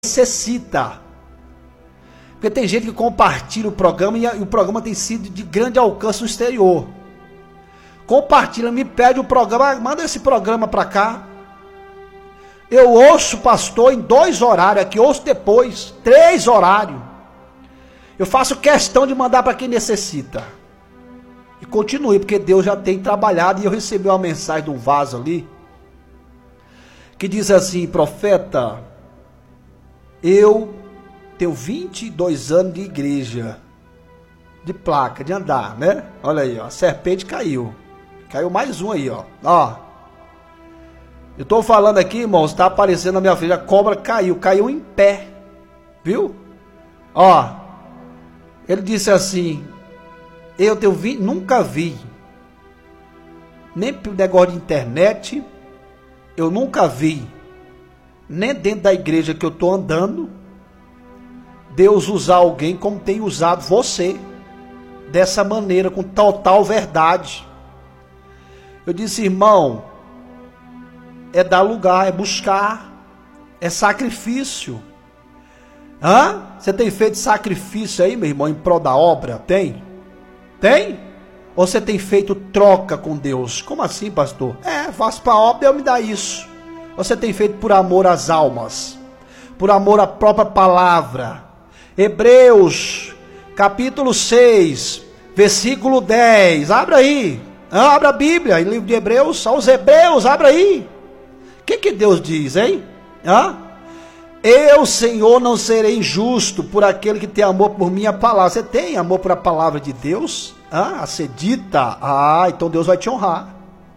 necessita. Porque tem gente que compartilha o programa e o programa tem sido de grande alcance no exterior. Compartilha, me pede o programa, manda esse programa para cá. Eu ouço pastor em 2 horários aqui, ouço depois, 3 horários. Eu faço questão de mandar para quem necessita. E continue, porque Deus já tem trabalhado. E eu recebi uma mensagem de um vaso ali, que diz assim: profeta, eu tenho 22 anos de igreja, de placa, de andar, né? Olha aí, ó, a serpente caiu. Caiu mais um aí, ó. Eu tô falando aqui, irmãos, tá aparecendo na minha frente, a cobra caiu em pé. Viu? Ele disse assim: eu tenho nunca vi, nem por negócio de internet, eu nunca vi, nem dentro da igreja que eu tô andando, Deus usar alguém como tem usado você, dessa maneira, com total verdade. Eu disse: irmão, é dar lugar, é buscar, é sacrifício. Você tem feito sacrifício aí, meu irmão, em prol da obra? Tem? Tem? Ou você tem feito troca com Deus? Como assim, pastor? Faço para a obra, Deus me dá isso. Ou você tem feito por amor às almas, por amor à própria palavra? Hebreus, capítulo 6, versículo 10. Abra aí. Abra a Bíblia, em livro de Hebreus, aos Hebreus, abra aí. O que Deus diz, hein? Eu, Senhor, não serei injusto por aquele que tem amor por minha palavra. Você tem amor por a palavra de Deus? A ser dita? Então Deus vai te honrar.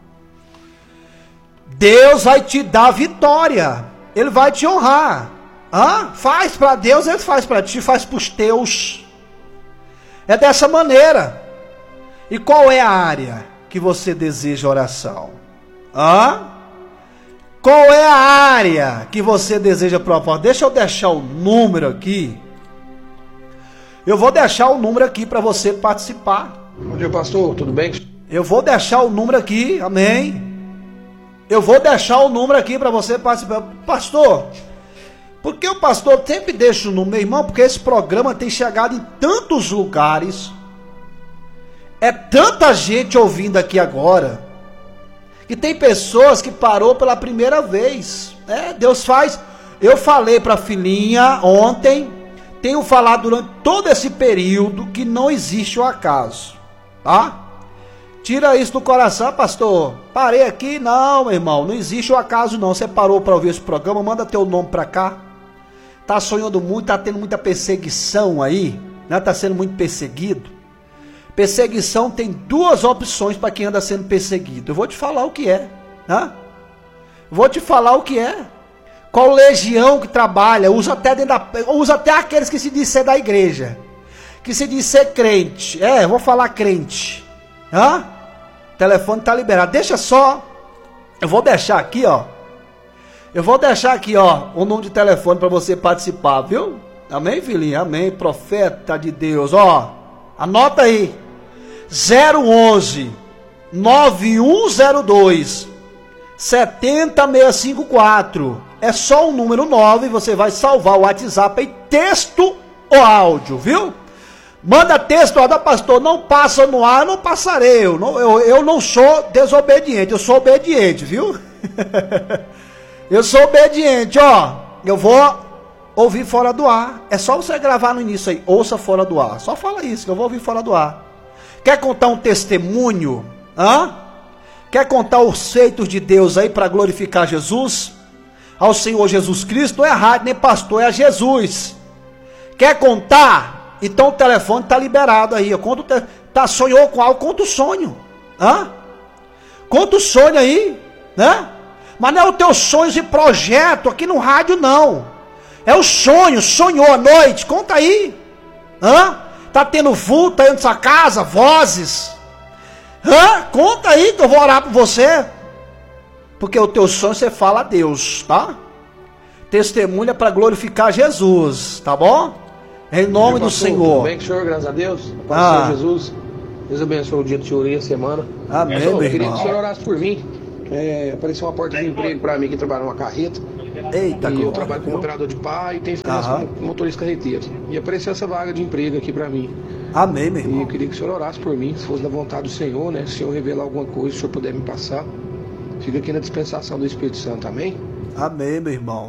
Deus vai te dar vitória. Ele vai te honrar. Faz para Deus, Ele faz para ti, faz para os teus. É dessa maneira. E qual é a área que você deseja oração? Qual é a área que você deseja propósito? Deixa eu deixar o número aqui. Eu vou deixar o número aqui para você participar. Bom dia, pastor, tudo bem? Eu vou deixar o número aqui, amém. Eu vou deixar o número aqui para você participar. Pastor, por que o pastor sempre deixa o número, meu irmão? Porque esse programa tem chegado em tantos lugares. É tanta gente ouvindo aqui agora. E tem pessoas que parou pela primeira vez. Deus faz. Eu falei para a filhinha ontem, tenho falado durante todo esse período, que não existe o acaso. Tira isso do coração, pastor. Parei aqui, não, meu irmão, não existe o acaso não. Você parou para ouvir esse programa, manda teu nome para cá. Tá sonhando muito, tá tendo muita perseguição aí, né? Tá sendo muito perseguido. Perseguição tem 2 opções para quem anda sendo perseguido. Eu vou te falar o que é. Vou te falar o que é. Qual legião que trabalha, usa até aqueles que se dizem ser da igreja, que se diz ser crente. Eu vou falar crente. O telefone está liberado. Deixa só. Eu vou deixar aqui, ó. O número de telefone para você participar, viu? Amém, filhinha? Amém, profeta de Deus. Anota aí. 011 9102 70654. É só o número 9. Você vai salvar o WhatsApp aí, texto ou áudio, viu? Manda texto, pastor, não passa no ar, não passarei. Eu não sou desobediente, eu sou obediente, viu? Eu sou obediente, eu vou ouvir fora do ar. É só você gravar no início aí, ouça fora do ar. Só fala isso, que eu vou ouvir fora do ar. Quer contar um testemunho? Quer contar os feitos de Deus aí para glorificar Jesus? Ao Senhor Jesus Cristo? Não é rádio, nem pastor, é a Jesus. Quer contar? Então o telefone está liberado aí. Sonhou com algo, conta o sonho. Conta o sonho aí, né? Mas não é o teu sonho de projeto aqui no rádio, não. É o sonho, sonhou à noite, conta aí. Tá tendo vulto aí na sua casa, vozes. Conta aí que eu vou orar por você. Porque o teu sonho você fala a Deus, tá? Testemunha para glorificar Jesus, tá bom? Em nome do Senhor. Tudo bem com o senhor, graças a Deus. A paz do Senhor Jesus. Deus abençoe o dia do senhor e a semana. Amém, meu irmão. Eu queria que o senhor orasse por mim. Apareceu uma porta de emprego para mim que trabalha numa carreta. Eita, e eu trabalho como operador de pá e tenho experiência como motorista carreteiro. E apareceu essa vaga de emprego aqui para mim. Amém, meu irmão. E eu queria que o senhor orasse por mim, se fosse da vontade do Senhor, né? Se o senhor revelar alguma coisa, se o senhor puder me passar. Fica aqui na dispensação do Espírito Santo, amém? Amém, meu irmão.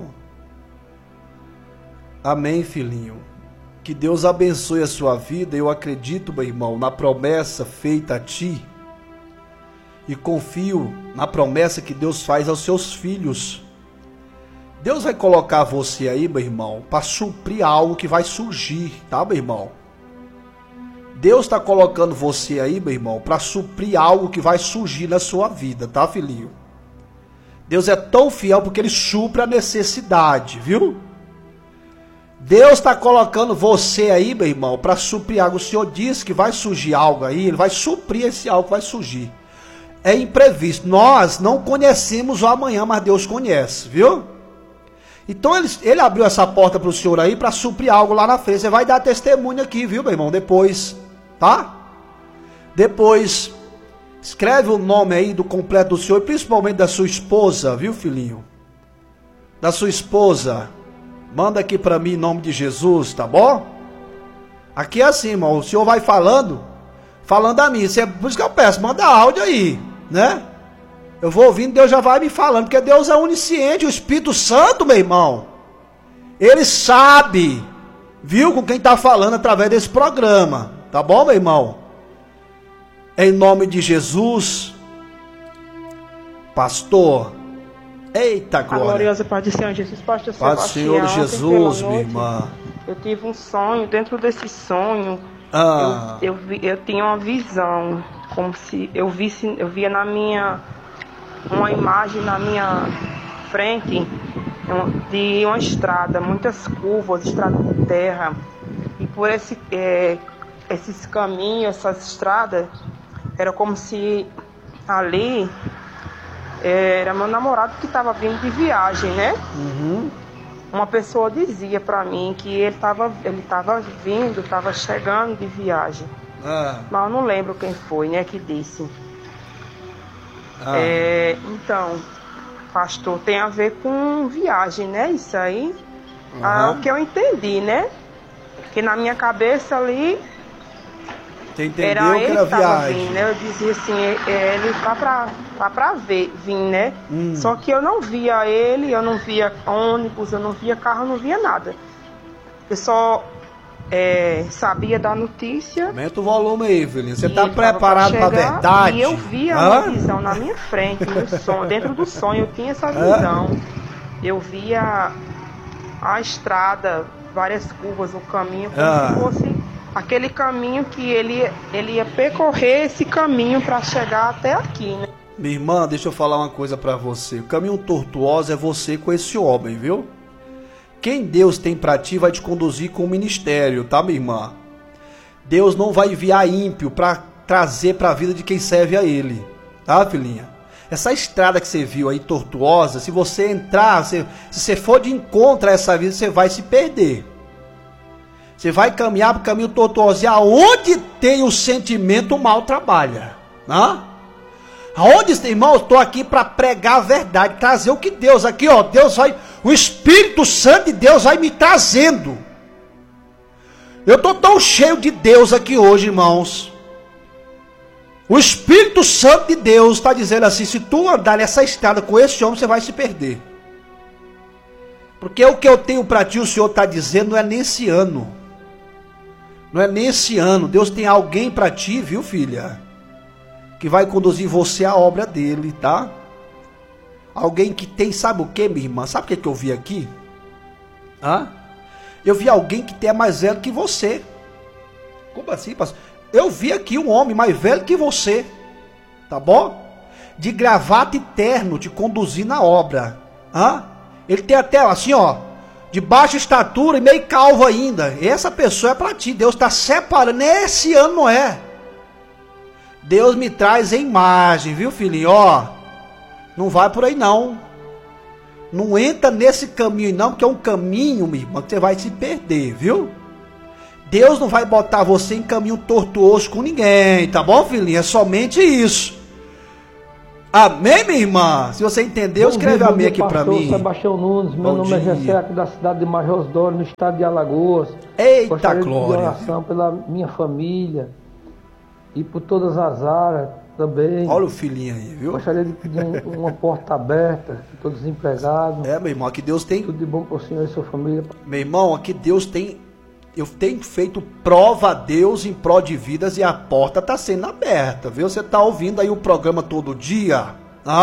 Amém, filhinho. Que Deus abençoe a sua vida. Eu acredito, meu irmão, na promessa feita a ti. E confio na promessa que Deus faz aos seus filhos. Deus vai colocar você aí, meu irmão, para suprir algo que vai surgir, tá, meu irmão? Deus está colocando você aí, meu irmão, para suprir algo que vai surgir na sua vida, tá, filhinho? Deus é tão fiel porque Ele supre a necessidade, viu? Deus está colocando você aí, meu irmão, para suprir algo. O Senhor disse que vai surgir algo aí, Ele vai suprir esse algo que vai surgir. É imprevisto. Nós não conhecemos o amanhã, mas Deus conhece, viu? Então ele abriu essa porta para o senhor aí para suprir algo lá na frente. Você vai dar testemunho aqui, viu, meu irmão? Depois, tá? Depois, escreve o nome aí do completo do senhor, principalmente da sua esposa, viu, filhinho? Da sua esposa. Manda aqui para mim em nome de Jesus, tá bom? Aqui é assim, irmão. O senhor vai falando a mim. Por isso que eu peço, manda áudio aí, né? Eu vou ouvindo, Deus já vai me falando, porque Deus é onisciente, o Espírito Santo, meu irmão, Ele sabe, viu, com quem está falando através desse programa, tá bom, meu irmão? Em nome de Jesus, pastor, eita glória. A gloriosa paz do Senhor Jesus, pastor Paz do Senhor Jesus, minha irmã. Eu tive um sonho, dentro desse sonho, eu tinha uma visão, como se eu via uma imagem na minha frente de uma estrada, muitas curvas, estrada de terra, e por esses caminhos, essas estradas, era como se ali era meu namorado que estava vindo de viagem, né? Uhum. Uma pessoa dizia para mim que ele estava vindo, estava chegando de viagem, mas eu não lembro quem foi, né, que disse. Então, pastor, tem a ver com viagem, né? Isso aí, o que eu entendi, né? Que na minha cabeça ali, você entendeu era ele que era viagem, vindo, né? Eu dizia assim, ele tá pra vir, né? Só que eu não via ele, eu não via ônibus, eu não via carro, eu não via nada. Eu só sabia da notícia. Aumenta o volume aí, filhinho. Você está preparado para a verdade? E eu via uma visão na minha frente, no sonho, dentro do sonho eu tinha essa visão. Eu via a estrada, várias curvas, o caminho, como se fosse aquele caminho que ele ia percorrer esse caminho para chegar até aqui, né? Minha irmã, deixa eu falar uma coisa para você. O caminho tortuoso é você com esse homem, viu? Quem Deus tem para ti vai te conduzir com o ministério, tá, minha irmã? Deus não vai enviar ímpio para trazer para a vida de quem serve a Ele, tá, filhinha? Essa estrada que você viu aí, tortuosa, se você entrar, se você for de encontro a essa vida, você vai se perder. Você vai caminhar para o caminho tortuoso. E aonde tem o sentimento, o mal trabalha, né? Aonde, irmão, eu estou aqui para pregar a verdade, trazer o que Deus aqui, ó, Deus vai, o Espírito Santo de Deus vai me trazendo. Eu estou tão cheio de Deus aqui hoje, irmãos. O Espírito Santo de Deus está dizendo assim, se tu andar nessa estrada com esse homem, você vai se perder. Porque o que eu tenho para ti, o Senhor está dizendo, não é nesse ano. Não é nesse ano. Deus tem alguém para ti, viu, filha? Que vai conduzir você à obra dele, tá? Alguém que tem, sabe o que, minha irmã? Sabe o que eu vi aqui? Eu vi alguém que é mais velho que você. Como assim, pastor? Eu vi aqui um homem mais velho que você, tá bom? De gravata e terno, te conduzir na obra. Ele tem até assim, ó, de baixa estatura e meio calvo ainda. Essa pessoa é para ti. Deus está separando. Nesse ano não é. Deus me traz em imagem, viu, filhinho? Ó, não vai por aí não. Não entra nesse caminho não, porque é um caminho, minha irmã, que você vai se perder, viu? Deus não vai botar você em caminho tortuoso com ninguém, tá bom, filhinho? É somente isso. Amém, minha irmã? Se você entendeu, escreve amém aqui para mim. Sebastião Nunes, meu nome é Jessé, aqui da cidade de Major Dório, no estado de Alagoas. Eita, gostaria glória! De pedir oração pela minha família e por todas as áreas também. Olha o filhinho aí, viu? Gostaria de pedir uma porta aberta, estou desempregado. Meu irmão, aqui Deus tem... Tudo de bom para o senhor e sua família. Meu irmão, aqui Deus tem... Eu tenho feito prova a Deus em prol de vidas e a porta está sendo aberta, viu? Você está ouvindo aí o programa todo dia,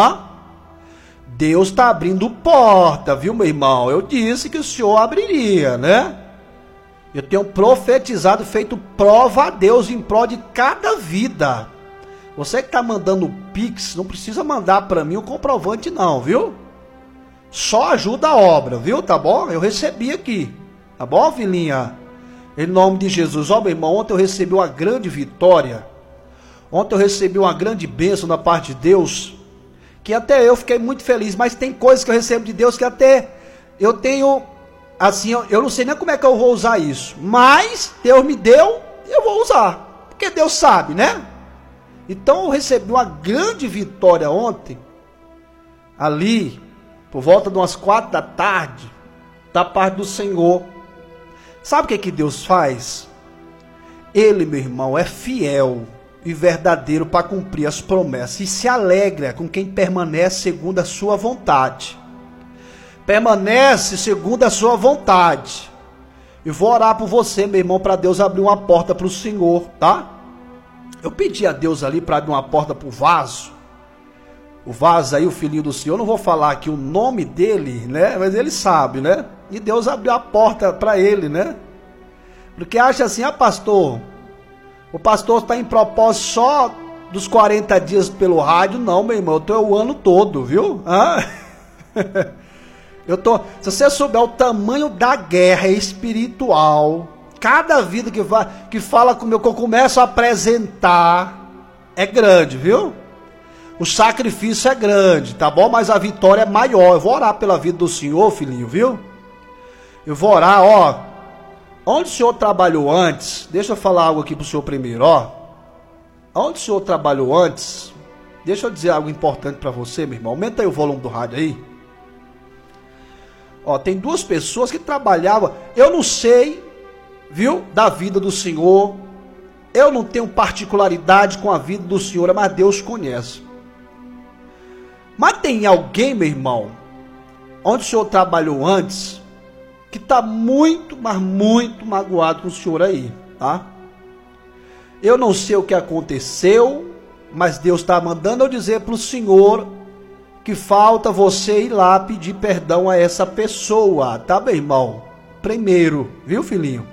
Deus está abrindo porta, viu, meu irmão? Eu disse que o Senhor abriria, né? Eu tenho profetizado, feito prova a Deus em prol de cada vida. Você que está mandando o Pix, não precisa mandar para mim o comprovante não, viu? Só ajuda a obra, viu? Tá bom? Eu recebi aqui, tá bom, filhinha? Em nome de Jesus. Ó, meu irmão, ontem eu recebi uma grande vitória. Ontem eu recebi uma grande bênção da parte de Deus, que até eu fiquei muito feliz, mas tem coisas que eu recebo de Deus que até eu tenho, assim, eu não sei nem como é que eu vou usar isso, mas Deus me deu, eu vou usar, porque Deus sabe, né? Então eu recebi uma grande vitória ontem, ali, por volta de umas 4 da tarde, da parte do Senhor. Sabe o que Deus faz? Ele, meu irmão, é fiel e verdadeiro para cumprir as promessas, e se alegra com quem permanece segundo a sua vontade. Permanece segundo a sua vontade. E vou orar por você, meu irmão, para Deus abrir uma porta para o Senhor, tá? Eu pedi a Deus ali para abrir uma porta para o Vaso. O Vaso aí, o filhinho do Senhor, não vou falar aqui o nome dele, né? Mas ele sabe, né? E Deus abriu a porta para ele, né? Porque acha assim, pastor, o pastor está em propósito só dos 40 dias pelo rádio. Não, meu irmão, eu estou o ano todo, viu? Se você souber o tamanho da guerra espiritual, cada vida que fala comigo, que eu começo a apresentar, é grande, viu? O sacrifício é grande, tá bom? Mas a vitória é maior. Eu vou orar pela vida do Senhor, filhinho, viu? Eu vou orar, onde o senhor trabalhou antes? Deixa eu falar algo aqui pro senhor primeiro, Onde o senhor trabalhou antes? Deixa eu dizer algo importante para você, meu irmão. Aumenta aí o volume do rádio aí. Tem 2 pessoas que trabalhavam. Eu não sei, viu, da vida do senhor. Eu não tenho particularidade com a vida do senhor, mas Deus conhece. Mas tem alguém, meu irmão, onde o senhor trabalhou antes, que está muito, mas muito magoado com o senhor aí, tá? Eu não sei o que aconteceu, mas Deus está mandando eu dizer para o senhor que falta você ir lá pedir perdão a essa pessoa, tá, meu irmão? Primeiro, viu, filhinho?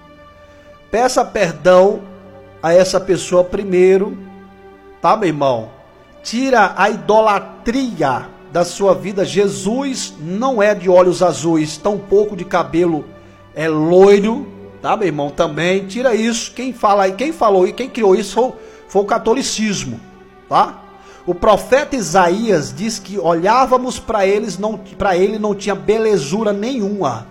Peça perdão a essa pessoa primeiro, tá, meu irmão? Tira a idolatria da sua vida. Jesus não é de olhos azuis, tampouco de cabelo loiro, tá, meu irmão? Também tira isso. Quem falou e quem criou isso foi o catolicismo, tá? O profeta Isaías diz que olhávamos para ele, não tinha belezura nenhuma.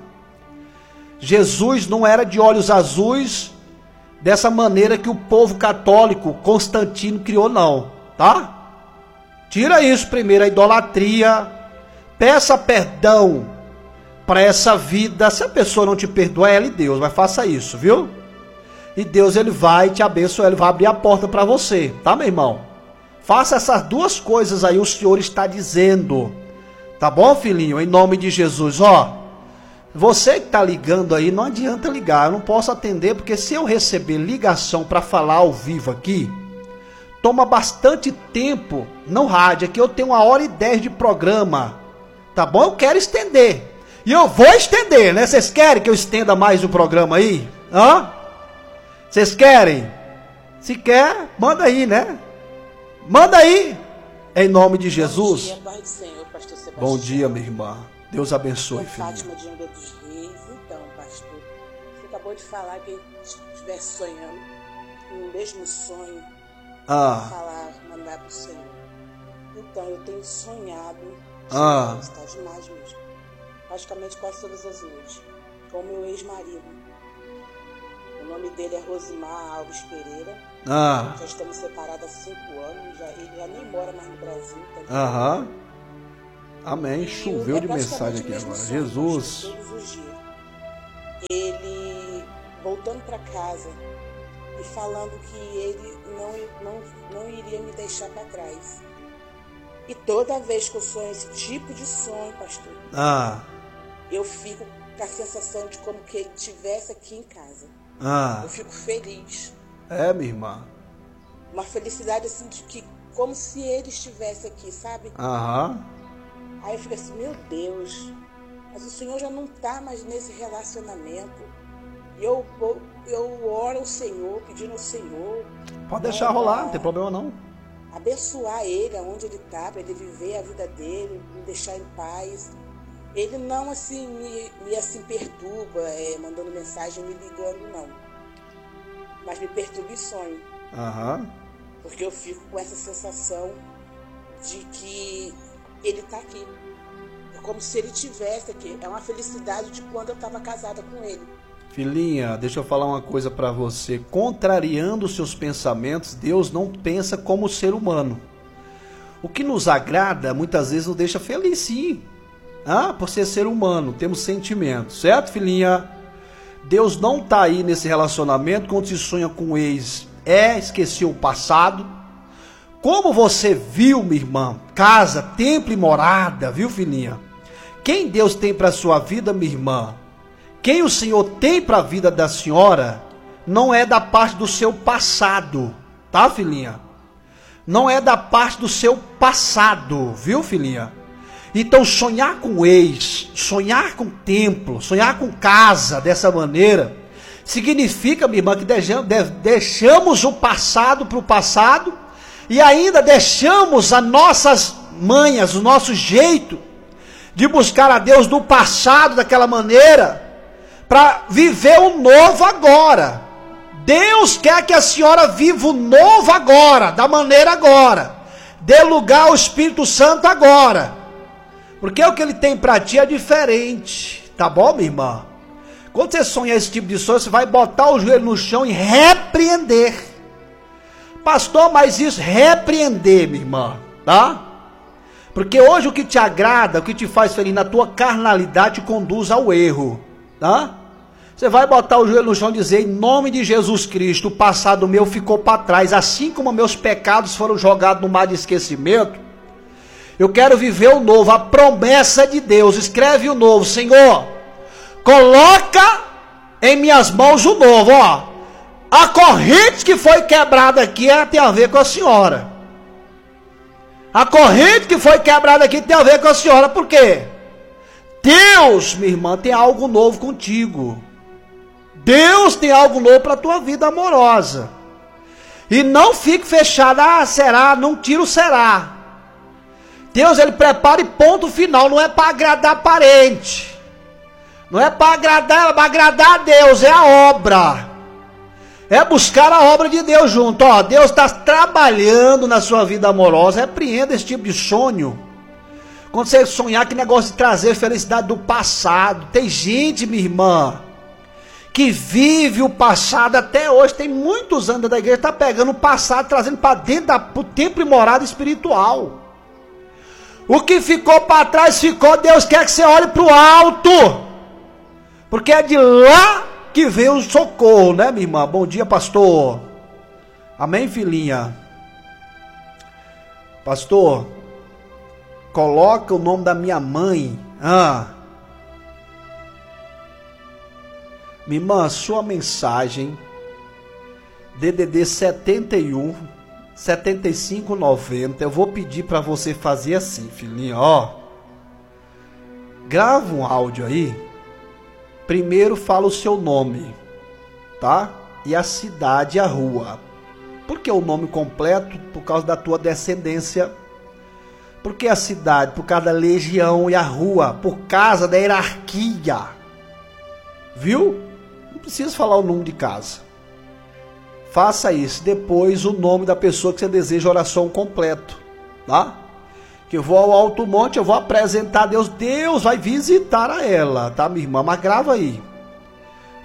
Jesus não era de olhos azuis dessa maneira que o povo católico Constantino criou, não, tá? Tira isso primeiro, a idolatria. Peça perdão para essa vida. Se a pessoa não te perdoar, é ela e Deus, mas faça isso, viu? E Deus, ele vai te abençoar, ele vai abrir a porta para você, tá, meu irmão? Faça essas 2 coisas aí, o Senhor está dizendo. Tá bom, filhinho? Em nome de Jesus, Você que está ligando aí, não adianta ligar, eu não posso atender, porque se eu receber ligação para falar ao vivo aqui, toma bastante tempo no rádio. Aqui eu tenho 1h10 de programa, tá bom? Eu quero estender, e eu vou estender, né? Vocês querem que eu estenda mais o programa aí? Vocês querem? Se quer, manda aí, né? Manda aí, em nome de Jesus. Bom dia, Pai do Senhor, pastor Sebastião. Bom dia, minha irmã. Deus abençoe, filho. Fátima de Angra dos Reis. Então, pastor, você acabou de falar que estivesse sonhando, no mesmo sonho, mandar para o Senhor. Então, eu tenho sonhado, está demais mesmo, praticamente quase todas as noites, com o meu ex-marido. O O nome dele é Rosimar Alves Pereira. Já estamos separados há 5 anos. Ele já nem mora mais no Brasil. Tá? Amém. Choveu de mensagem aqui agora. Jesus. Todos os dias. Ele voltando para casa e falando que ele não iria me deixar para trás. E toda vez que eu sonho esse tipo de sonho, pastor, eu fico com a sensação de como que ele estivesse aqui em casa. Eu fico feliz. Minha irmã. Uma felicidade assim de que como se ele estivesse aqui, sabe? Aí eu fico assim, meu Deus, mas o Senhor já não está mais nesse relacionamento. E eu oro ao Senhor, pedindo ao Senhor. Pode deixar rolar, não tem problema não. Abençoar ele aonde ele está, para ele viver a vida dele, me deixar em paz. Ele não assim me assim perturba, mandando mensagem, me ligando, não. Mas me perturba em sonho. Porque eu fico com essa sensação de que ele está aqui. É como se ele estivesse aqui. É uma felicidade de quando eu estava casada com ele. Filhinha, deixa eu falar uma coisa para você. Contrariando os seus pensamentos, Deus não pensa como o ser humano. O que nos agrada, muitas vezes nos deixa feliz, sim. Por ser humano, temos sentimentos. Certo, filhinha? Deus não está aí nesse relacionamento quando se sonha com o ex. Esqueceu o passado. Como você viu, minha irmã, casa, templo e morada, viu, filhinha? Quem Deus tem para a sua vida, minha irmã? Quem o Senhor tem para a vida da senhora, não é da parte do seu passado, tá, filhinha? Não é da parte do seu passado, viu, filhinha? Então, sonhar com ex, sonhar com templo, sonhar com casa dessa maneira, significa, minha irmã, que deixamos o passado para o passado e ainda deixamos as nossas manhas, o nosso jeito de buscar a Deus do passado daquela maneira, para viver o novo agora. Deus quer que a senhora viva o novo agora, da maneira agora. Dê lugar ao Espírito Santo agora. Porque o que ele tem para ti é diferente. Tá bom, minha irmã? Quando você sonha esse tipo de sonho, você vai botar o joelho no chão e repreender. Pastor, mas isso, repreender, minha irmã, tá? Porque hoje o que te agrada, o que te faz feliz na tua carnalidade, te conduz ao erro, tá? Você vai botar o joelho no chão e dizer, em nome de Jesus Cristo, o passado meu ficou para trás, assim como meus pecados foram jogados no mar de esquecimento, eu quero viver o novo, a promessa de Deus. Escreve o novo, Senhor, coloca em minhas mãos o novo, a corrente que foi quebrada aqui tem a ver com a senhora. A corrente que foi quebrada aqui tem a ver com a senhora, por quê? Deus, minha irmã, tem algo novo contigo. Deus tem algo novo para a tua vida amorosa. E não fique fechado, será, não tira o será. Deus, ele prepara e ponto final, não é para agradar parente. Não é para agradar ela, para agradar a Deus, é a obra. É buscar a obra de Deus junto. Deus está trabalhando na sua vida amorosa. Repreenda esse tipo de sonho. Quando você sonhar que negócio de trazer felicidade do passado. Tem gente, minha irmã, que vive o passado até hoje. Tem muitos anos da igreja, está pegando o passado, trazendo para dentro do templo e morada espiritual. O que ficou para trás ficou. Deus quer que você olhe para o alto. Porque é de lá que vem o socorro, né, minha irmã? Bom dia, pastor. Amém, filhinha? Pastor, coloca o nome da minha mãe. Minha irmã, sua mensagem, DDD 71 7590. Eu vou pedir para você fazer assim, filhinha, grava um áudio aí. Primeiro fala o seu nome, tá? E a cidade e a rua. Por que o nome completo? Por causa da tua descendência. Por que a cidade? Por causa da legião. E a rua? Por causa da hierarquia. Viu? Não precisa falar o nome de casa. Faça isso. Depois o nome da pessoa que você deseja oração completo, tá? Que eu vou ao alto monte, eu vou apresentar a Deus. Deus vai visitar a ela, tá, minha irmã? Mas grava aí.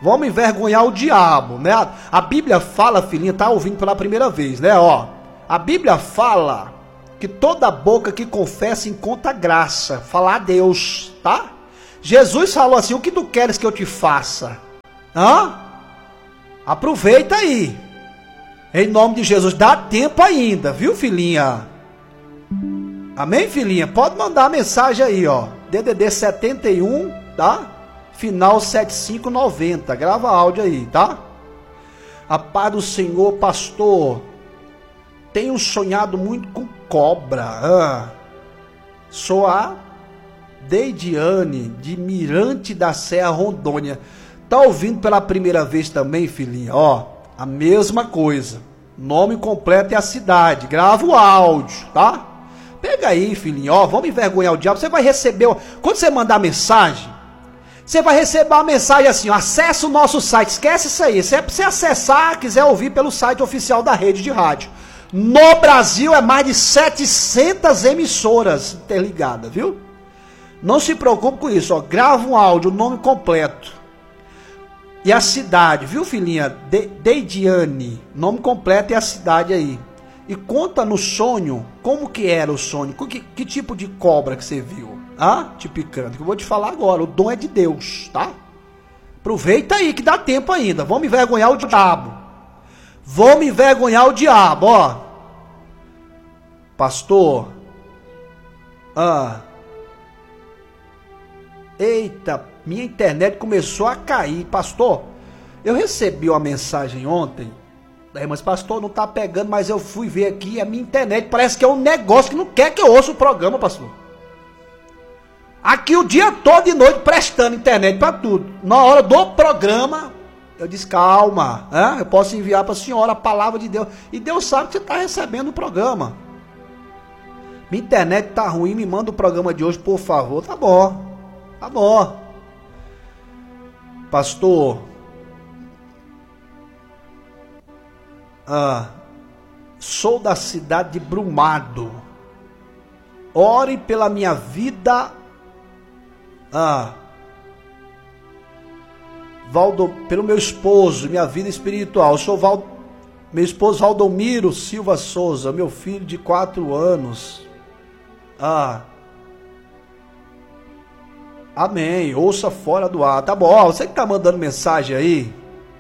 Vamos envergonhar o diabo, né? A Bíblia fala, filhinha, tá ouvindo pela primeira vez, né? Ó, a Bíblia fala que toda boca que confessa encontra graça. Falar a Deus, tá? Jesus falou assim, o que tu queres que eu te faça? Hã? Aproveita aí. Em nome de Jesus, dá tempo ainda, viu, filhinha? Amém, filhinha? Pode mandar a mensagem aí, ó. DDD 71, tá? Final 7590. Grava áudio aí, tá? A paz do Senhor, pastor. Tenho sonhado muito com cobra. Sou a Deidiane, de Mirante da Serra, Rondônia. Tá ouvindo pela primeira vez também, filhinha? Ó, a mesma coisa. Nome completo e a cidade. Grava o áudio, tá? Pega aí, filhinha. Ó, vamos envergonhar o diabo. Você vai receber... Quando você mandar mensagem, você vai receber uma mensagem assim, ó, acessa o nosso site. Esquece isso aí. Se é pra você acessar, quiser ouvir pelo site oficial da rede de rádio. No Brasil é mais de 700 emissoras interligadas, viu? Não se preocupe com isso, ó. Grava um áudio, o nome completo. E a cidade, viu, filhinha? Deidiane. Nome completo e a cidade aí. E conta no sonho, como que era o sonho? Que tipo de cobra que você viu? Te picando. Que eu vou te falar agora. O dom é de Deus, tá? Aproveita aí que dá tempo ainda. Vamos envergonhar o diabo. Vamos envergonhar o diabo, ó. Pastor. Eita, minha internet começou a cair. Pastor, eu recebi uma mensagem ontem. Mas pastor, não tá pegando, mas eu fui ver aqui, a minha internet parece que é um negócio que não quer que eu ouça o programa, pastor. Aqui o dia todo de noite prestando internet para tudo. Na hora do programa, eu disse, calma, eu posso enviar para a senhora a palavra de Deus. E Deus sabe que você está recebendo o programa. Minha internet tá ruim, me manda o programa de hoje, por favor. Tá bom, tá bom. Pastor, sou da cidade de Brumado. Ore pela minha vida. Pelo meu esposo, minha vida espiritual. Sou meu esposo Valdomiro Silva Souza, meu filho de 4 anos. Amém. Ouça fora do ar. Tá bom, você que tá mandando mensagem aí.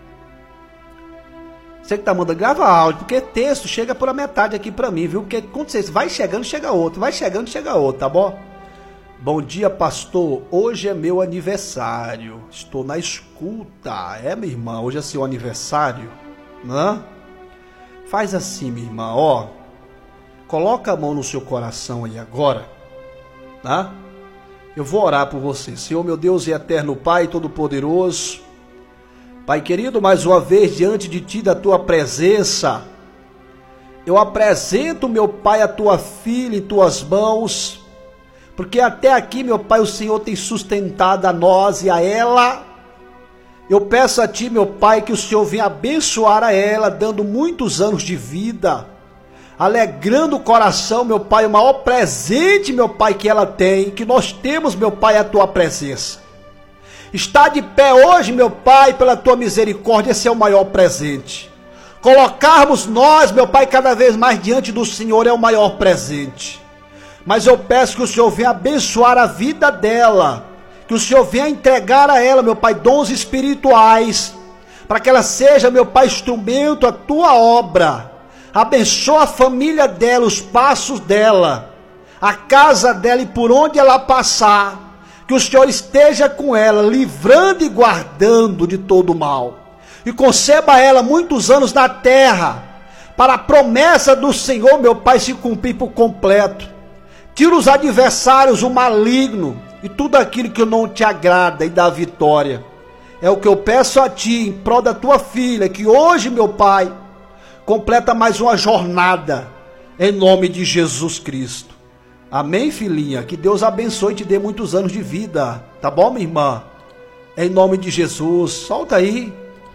Você que tá mandando, grava áudio, porque texto chega por a metade aqui pra mim, viu? Porque quando você vai chegando, chega outro. Vai chegando, chega outro, tá bom? Bom dia, pastor. Hoje é meu aniversário. Estou na escuta. Minha irmã, hoje é seu aniversário, né? Faz assim, minha irmã, ó. Coloca a mão no seu coração aí agora, tá? Eu vou orar por você. Senhor, meu Deus e eterno Pai Todo-Poderoso, Pai querido, mais uma vez diante de Ti, da Tua presença, eu apresento, meu Pai, a Tua filha em Tuas mãos, porque até aqui, meu Pai, o Senhor tem sustentado a nós e a ela. Eu peço a Ti, meu Pai, que o Senhor venha abençoar a ela, dando muitos anos de vida, alegrando o coração, meu Pai. O maior presente, meu Pai, que ela tem, que nós temos, meu Pai, é a Tua presença. Está de pé hoje, meu Pai, pela Tua misericórdia, esse é o maior presente. Colocarmos nós, meu Pai, cada vez mais diante do Senhor é o maior presente. Mas eu peço que o Senhor venha abençoar a vida dela, que o Senhor venha entregar a ela, meu Pai, dons espirituais, para que ela seja, meu Pai, instrumento à Tua obra. Abençoa a família dela, os passos dela, a casa dela e por onde ela passar. Que o Senhor esteja com ela, livrando e guardando de todo mal. E conceba a ela muitos anos na terra, para a promessa do Senhor, meu Pai, se cumprir por completo. Tira os adversários, o maligno, e tudo aquilo que não te agrada, e dá vitória. É o que eu peço a Ti, em prol da Tua filha, que hoje, meu Pai, completa mais uma jornada, em nome de Jesus Cristo. Amém, filhinha? Que Deus abençoe e te dê muitos anos de vida. Tá bom, minha irmã? Em nome de Jesus. Solta aí.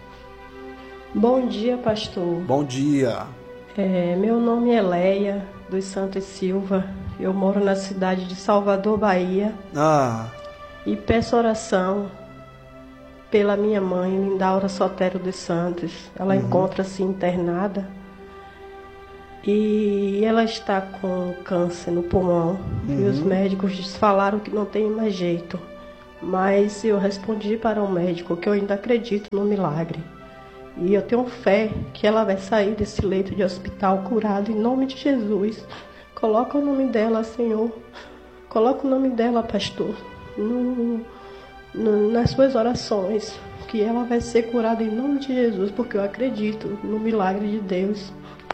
Bom dia, pastor. Bom dia. Meu nome é Leia dos Santos Silva. Eu moro na cidade de Salvador, Bahia. E peço oração pela minha mãe, Lindaura Sotero dos Santos. Ela encontra-se internada e ela está com câncer no pulmão. E os médicos falaram que não tem mais jeito. Mas eu respondi para o médico que eu ainda acredito no milagre. E eu tenho fé que ela vai sair desse leito de hospital curada em nome de Jesus. Coloca o nome dela, Senhor. Coloca o nome dela, pastor, nas suas orações. Que ela vai ser curada em nome de Jesus, porque eu acredito no milagre de Deus.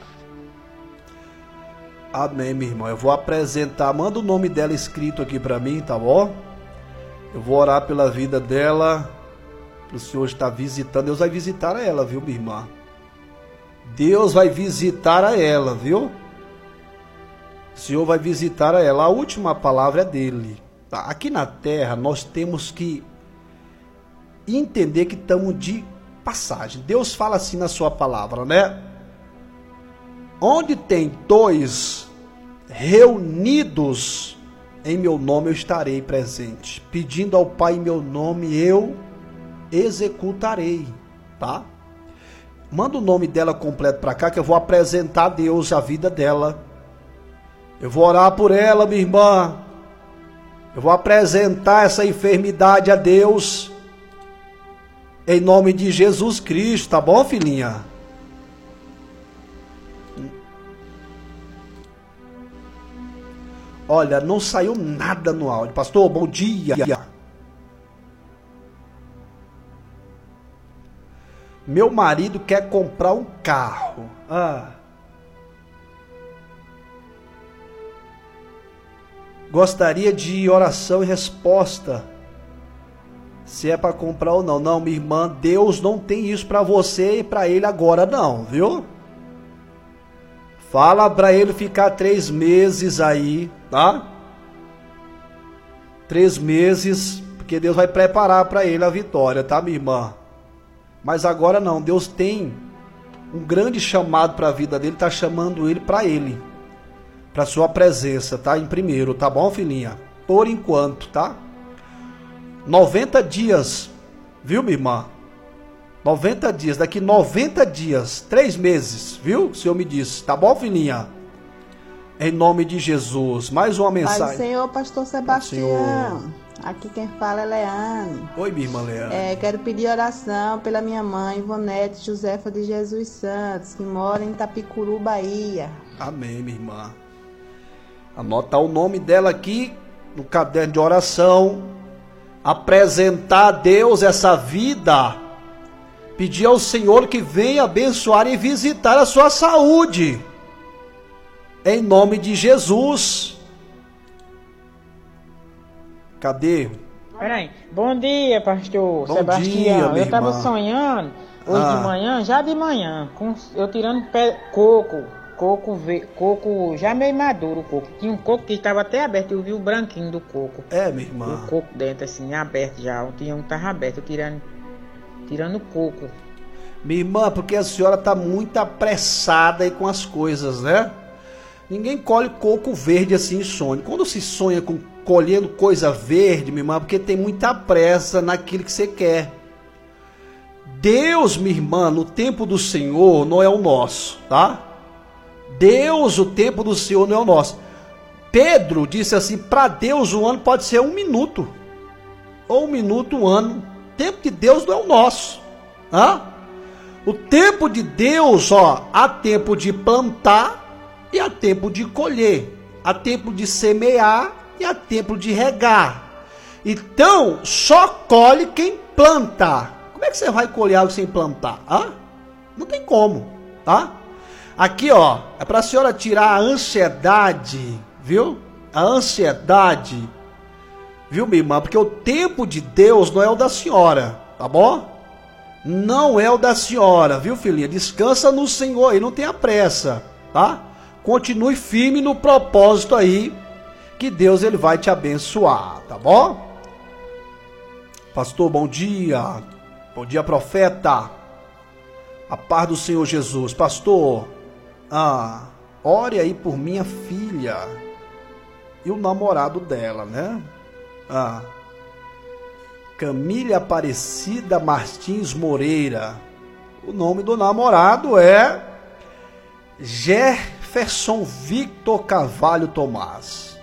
Amém, minha irmã. Eu vou apresentar, manda o nome dela escrito aqui para mim, tá bom? Eu vou orar pela vida dela, para o Senhor estar visitando. Deus vai visitar a ela, viu, minha irmã? Deus vai visitar a ela, viu? O Senhor vai visitar a ela. A última palavra é dele. Tá? Aqui na terra nós temos que entender que estamos de passagem. Deus fala assim na sua palavra, né? Onde tem dois reunidos em meu nome, eu estarei presente. Pedindo ao Pai em meu nome, eu executarei, tá? Manda o nome dela completo para cá, que eu vou apresentar a Deus a vida dela. Eu vou orar por ela, minha irmã. Eu vou apresentar essa enfermidade a Deus, em nome de Jesus Cristo, tá bom, filhinha? Olha, não saiu nada no áudio. Pastor, bom dia. Meu marido quer comprar um carro. Gostaria de oração e resposta. Se é para comprar ou não. Não, minha irmã, Deus não tem isso para você e para ele agora não, viu? Fala para ele ficar 3 meses aí, tá? 3 meses, porque Deus vai preparar para ele a vitória, tá, minha irmã? Mas agora não, Deus tem um grande chamado para a vida dele, tá chamando ele, para sua presença, tá? Em primeiro, tá bom, filhinha? Por enquanto, tá? 90 dias, viu, minha irmã? 90 dias, daqui 90 dias, 3 meses, viu? O Senhor me disse, tá bom, filhinha? Em nome de Jesus, mais uma mensagem. Pai do Senhor, pastor Sebastião. Aqui quem fala é Leane. Oi, minha irmã Leane. Quero pedir oração pela minha mãe, Ivonete Josefa de Jesus Santos, que mora em Itapicuru, Bahia. Amém, minha irmã. Anota o nome dela aqui no caderno de oração. Apresentar a Deus essa vida. Pedir ao Senhor que venha abençoar e visitar a sua saúde. Em nome de Jesus. Cadê? Peraí. Bom dia, pastor Bom Sebastião. dia, minha eu estava irmã. sonhando hoje de manhã, já de manhã, eu tirando coco já meio maduro o coco. Tinha um coco que estava até aberto, eu vi o branquinho do coco. É, minha irmã. O coco dentro assim, aberto já. Tinha um que estava aberto, tirando coco. Minha irmã, porque a senhora está muito apressada aí com as coisas, né? Ninguém colhe coco verde assim em sonho. Quando se sonha com colhendo coisa verde, minha irmã, porque tem muita pressa naquilo que você quer. Deus, minha irmã, no tempo do Senhor não é o nosso, tá? Deus, o tempo do Senhor não é o nosso. Pedro disse assim, para Deus um ano pode ser 1 minuto. Ou 1 minuto, 1 ano. O tempo de Deus não é o nosso. O tempo de Deus, há tempo de plantar e há tempo de colher. Há tempo de semear e há tempo de regar. Então, só colhe quem planta. Como é que você vai colher algo sem plantar? Não tem como, tá? Aqui, é para a senhora tirar a ansiedade, viu? A ansiedade, viu, minha irmã? Porque o tempo de Deus não é o da senhora, tá bom? Não é o da senhora, viu, filhinha? Descansa no Senhor e não tenha pressa, tá? Continue firme no propósito aí, que Deus ele vai te abençoar, tá bom? Pastor, bom dia. Bom dia, profeta. A paz do Senhor Jesus. Pastor, ore aí por minha filha e o namorado dela, né? Camila Aparecida Martins Moreira. O nome do namorado é Jefferson Victor Carvalho Tomás.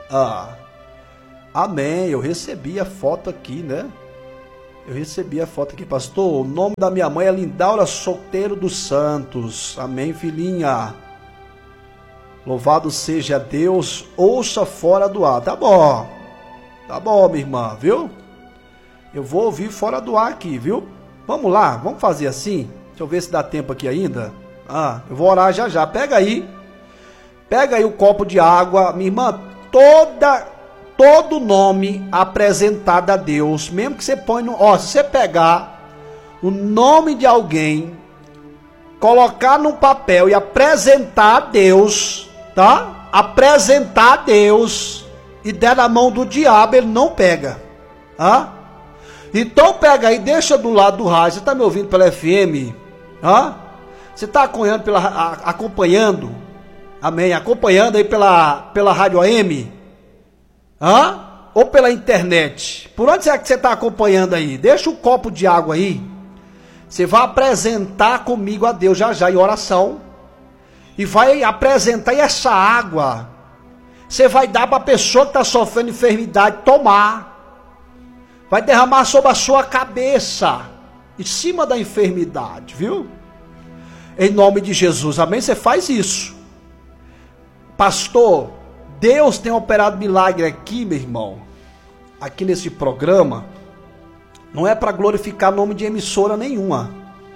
Amém. Eu recebi a foto aqui, né? Eu recebi a foto aqui, pastor. O nome da minha mãe é Lindaura Solteiro dos Santos. Amém, filhinha. Louvado seja Deus. Ouça fora do ar. Tá bom, minha irmã, viu? Eu vou ouvir fora do ar aqui, viu? Vamos lá, vamos fazer assim. Deixa eu ver se dá tempo aqui ainda. Eu vou orar já. Pega aí o copo de água. Minha irmã, todo nome apresentado a Deus, mesmo que você põe no... se você pegar o nome de alguém, colocar num papel e apresentar a Deus, tá? Apresentar a Deus e der na mão do diabo, ele não pega. Então pega aí, deixa do lado do rádio. Você está me ouvindo pela FM? Você está acompanhando? Amém? Acompanhando aí pela rádio AM? Ou pela internet? Por onde é que você está acompanhando aí? Deixa o copo de água aí. Você vai apresentar comigo a Deus já em oração. E vai apresentar, e essa água você vai dar para a pessoa que está sofrendo enfermidade tomar. Vai derramar sobre a sua cabeça, em cima da enfermidade, viu? Em nome de Jesus, amém? Você faz isso. Pastor, Deus tem operado milagre aqui, meu irmão, aqui nesse programa, não é para glorificar nome de emissora nenhuma.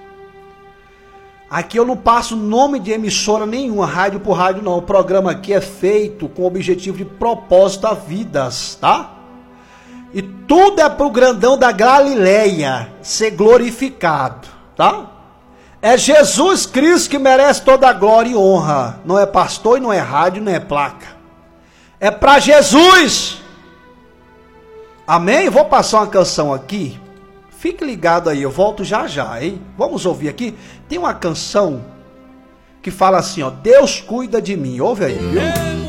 Aqui eu não passo nome de emissora nenhuma, rádio por rádio não. O programa aqui é feito com o objetivo de propósito a vidas, tá? E tudo é para o grandão da Galileia ser glorificado, tá? É Jesus Cristo que merece toda a glória e honra. Não é pastor e não é rádio, não é placa. É para Jesus. Amém? Vou passar uma canção aqui. Fique ligado aí, eu volto já, hein? Vamos ouvir aqui. Tem uma canção que fala assim, Deus cuida de mim. Ouve aí, viu?